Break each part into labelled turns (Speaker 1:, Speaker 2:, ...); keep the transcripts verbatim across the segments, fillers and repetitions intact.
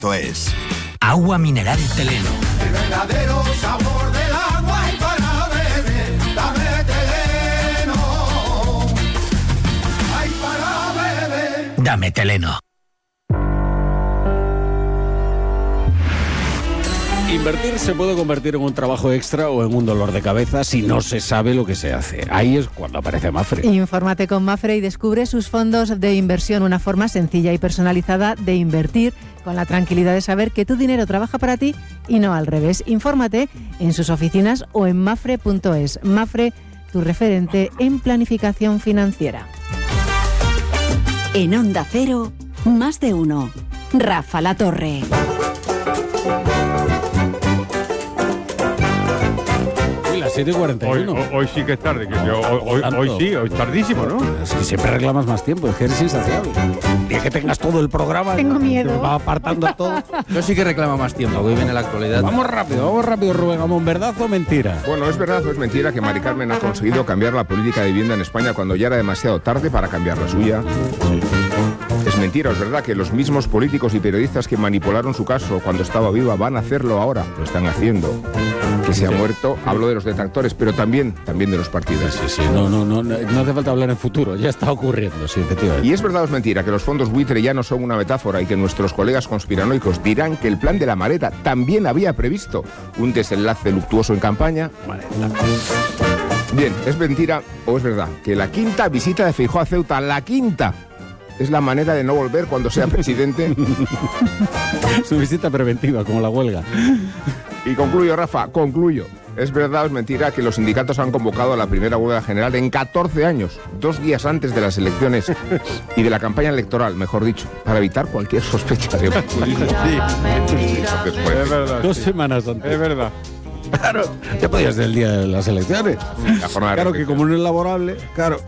Speaker 1: Es agua mineral Teleno.
Speaker 2: El verdadero sabor del agua y para beber, dame Teleno. Ay, para beber.
Speaker 1: Dame Teleno.
Speaker 3: Invertir se puede convertir en un trabajo extra o en un dolor de cabeza si no se sabe lo que se hace. Ahí es cuando aparece Mapfre.
Speaker 4: Infórmate con Mapfre y descubre sus fondos de inversión, una forma sencilla y personalizada de invertir con la tranquilidad de saber que tu dinero trabaja para ti y no al revés. Infórmate en sus oficinas o en mafre punto es. Mapfre, tu referente en planificación financiera.
Speaker 5: En Onda Cero, más de uno. Rafa La Torre.
Speaker 3: siete y cuarenta y uno.
Speaker 6: Hoy, hoy sí que es tarde. Que yo, hoy, hoy, hoy sí, hoy es tardísimo, ¿no?
Speaker 3: Es que siempre reclamas más tiempo, es que eres insaciable. Y es que tengas todo el programa.
Speaker 4: Tengo miedo.
Speaker 3: Te va apartando todo.
Speaker 7: Yo sí que reclamo más tiempo, hoy viene la actualidad.
Speaker 3: Vamos rápido, vamos rápido, Rubén Amón. ¿Verdad o mentira?
Speaker 8: Bueno, es verdad o es mentira que Mari Carmen ha conseguido cambiar la política de vivienda en España cuando ya era demasiado tarde para cambiar la suya. Sí. Es mentira, es verdad que los mismos políticos y periodistas que manipularon su caso cuando estaba viva van a hacerlo ahora, lo están haciendo. Que se ha muerto, hablo de los detractores, pero también, también de los partidos.
Speaker 3: Sí, sí, no, no, no, no hace falta hablar en futuro, ya está ocurriendo, sí, efectivamente.
Speaker 8: Y es verdad o es mentira que los fondos buitre ya no son una metáfora y que nuestros colegas conspiranoicos dirán que el plan de la maleta también había previsto un desenlace luctuoso en campaña.
Speaker 3: Maleta.
Speaker 8: Bien, ¿es mentira o es verdad que la quinta visita de Feijóo a Ceuta, la quinta, es la manera de no volver cuando sea presidente?
Speaker 3: Su visita preventiva, como la huelga.
Speaker 8: Y concluyo, Rafa, concluyo. ¿Es verdad o es mentira que los sindicatos han convocado a la primera huelga general en catorce años, dos días antes de las elecciones y de la campaña electoral, mejor dicho, para evitar cualquier sospecha de...
Speaker 6: Sí, sí, sí. Es verdad.
Speaker 3: Dos
Speaker 6: sí.
Speaker 3: semanas antes.
Speaker 6: Es verdad.
Speaker 3: Claro, ya podía ser el día de las elecciones.
Speaker 8: La jornada
Speaker 3: Claro que como no es laborable, claro.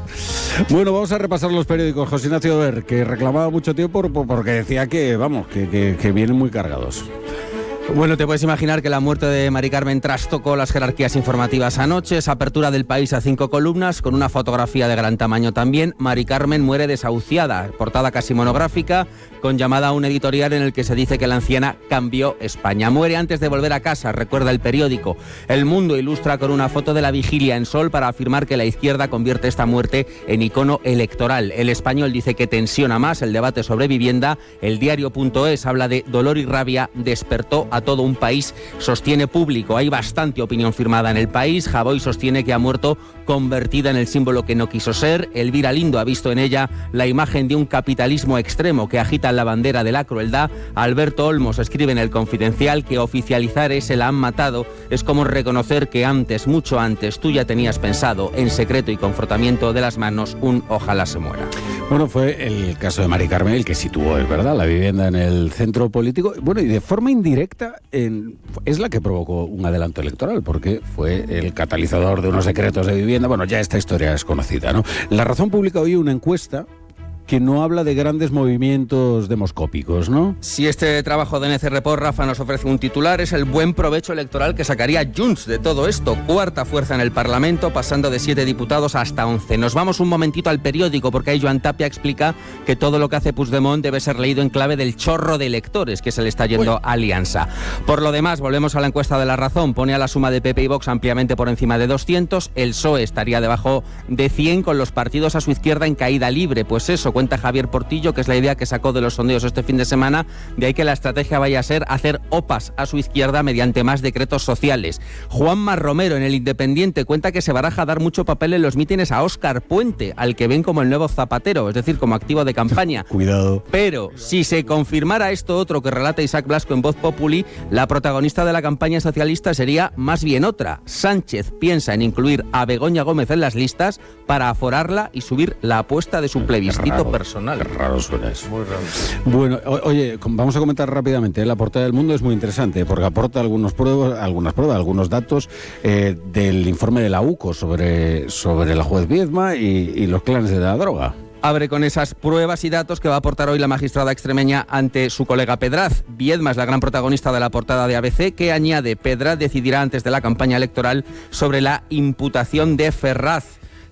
Speaker 3: Bueno, vamos a repasar los periódicos. José Ignacio Ver, que reclamaba mucho tiempo porque decía que, vamos, que, que, que vienen muy cargados.
Speaker 7: Bueno, te puedes imaginar que la muerte de Mari Carmen trastocó las jerarquías informativas anoche. Esa apertura del País a cinco columnas, con una fotografía de gran tamaño también. Mari Carmen muere desahuciada, portada casi monográfica, con llamada a un editorial en el que se dice que la anciana cambió España. Muere antes de volver a casa, recuerda el periódico. El Mundo ilustra con una foto de la vigilia en Sol para afirmar que la izquierda convierte esta muerte en icono electoral. El Español dice que tensiona más el debate sobre vivienda. El Diario punto es habla de dolor y rabia, despertó a todo un país, sostiene Público. Hay bastante opinión firmada en el País. Javoy sostiene que ha muerto convertida en el símbolo que no quiso ser. Elvira Lindo ha visto en ella la imagen de un capitalismo extremo que agita la bandera de la crueldad. Alberto Olmos escribe en El Confidencial que oficializar ese la han matado es como reconocer que antes, mucho antes, tú ya tenías pensado en secreto y con frotamiento de las manos un ojalá se muera.
Speaker 3: Bueno, fue el caso de Mari Carmen el que situó, es verdad, la vivienda en el centro político. Bueno, y de forma indirecta en, es la que provocó un adelanto electoral, porque fue el catalizador de unos decretos de vivienda. Bueno, ya esta historia es conocida, ¿no? La Razón publica hoy una encuesta que no habla de grandes movimientos demoscópicos, ¿no?
Speaker 7: Si este trabajo de N C Report, Rafa, nos ofrece un titular, es el buen provecho electoral que sacaría Junts de todo esto. Cuarta fuerza en el Parlamento, pasando de siete diputados hasta once. Nos vamos un momentito al periódico, porque ahí Joan Tapia explica que todo lo que hace Puigdemont debe ser leído en clave del chorro de electores que se le está yendo Uy. a Alianza. Por lo demás, volvemos a la encuesta de La Razón. Pone a la suma de P P y Vox ampliamente por encima de doscientos. El P S O E estaría debajo de cien, con los partidos a su izquierda en caída libre. Pues eso, cuenta Javier Portillo, que es la idea que sacó de los sondeos este fin de semana, de ahí que la estrategia vaya a ser hacer opas a su izquierda mediante más decretos sociales. Juanma Romero, en El Independiente, cuenta que se baraja dar mucho papel en los mítines a Óscar Puente, al que ven como el nuevo Zapatero, es decir, como activo de campaña.
Speaker 3: Cuidado.
Speaker 7: Pero si se confirmara esto otro que relata Isaac Blasco en Voz Populi, la protagonista de la campaña socialista sería más bien otra. Sánchez piensa en incluir a Begoña Gómez en las listas para aforarla y subir la apuesta de su plebiscito personal.
Speaker 3: Qué raro suena eso.
Speaker 6: Muy raro.
Speaker 3: Bueno, o- oye, com- vamos a comentar rápidamente. ¿eh? La portada del Mundo es muy interesante porque aporta algunos pruebas, algunas pruebas, algunos datos eh, del informe de la U C O sobre, sobre la juez Viedma y, y los clanes de la droga.
Speaker 7: Abre con esas pruebas y datos que va a aportar hoy la magistrada extremeña ante su colega Pedraz. Viedma es la gran protagonista de la portada de A B C, que añade: Pedraz decidirá antes de la campaña electoral sobre la imputación de Ferraz.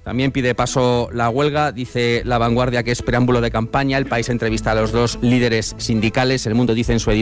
Speaker 7: También pide paso la huelga, dice La Vanguardia que es preámbulo de campaña. El País entrevista a los dos líderes sindicales. El Mundo dice en su editorial